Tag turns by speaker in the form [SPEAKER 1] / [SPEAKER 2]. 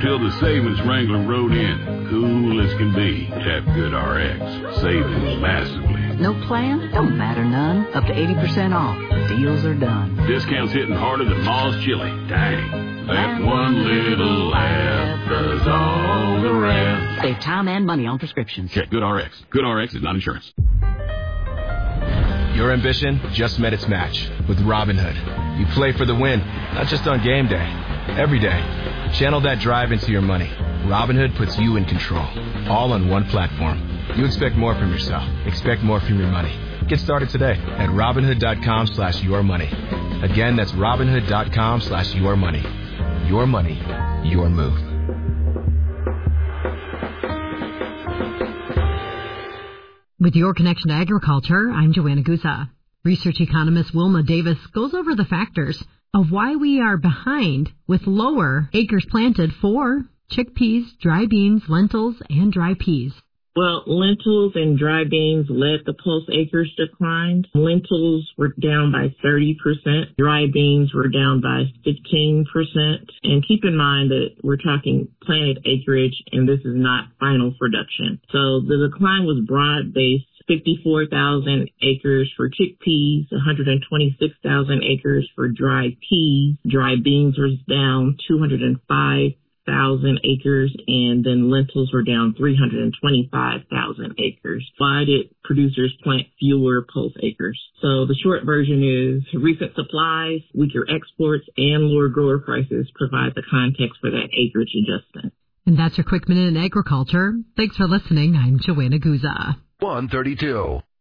[SPEAKER 1] till the savings wrangler rode in. Cool as can be. Tap GoodRx. Saving massively.
[SPEAKER 2] No plan? Don't matter none. Up to 80% off. Deals are done.
[SPEAKER 1] Discounts hitting harder than Ma's chili. Dang. That one little laugh does all the rest.
[SPEAKER 2] Save time and money on prescriptions.
[SPEAKER 1] Check GoodRx. GoodRx is not insurance.
[SPEAKER 3] Your ambition just met its match with Robinhood. You play for the win, not just on game day. Every day. Channel that drive into your money. Robinhood puts you in control. All on one platform. You expect more from yourself. Expect more from your money. Get started today at Robinhood.com/yourmoney. Again, that's Robinhood.com/yourmoney. Your money, your move.
[SPEAKER 4] With your connection to agriculture, I'm Joanna Guza. Research economist Wilma Davis goes over the factors of why we are behind with lower acres planted for chickpeas, dry beans, lentils, and dry peas.
[SPEAKER 5] Well, lentils and dry beans led the pulse acres decline. Lentils were down by 30%. Dry beans were down by 15%. And keep in mind that we're talking planted acreage, and this is not final production. So the decline was broad-based. 54,000 acres for chickpeas, 126,000 acres for dry peas. Dry beans was down 205,000 acres, and then lentils were down 325,000 acres. Why did producers plant fewer pulse acres? So the short version is recent supplies, weaker exports, and lower grower prices provide the context for that acreage adjustment.
[SPEAKER 4] And that's your Quick Minute in Agriculture. Thanks for listening. I'm Joanna Guza.
[SPEAKER 6] 132.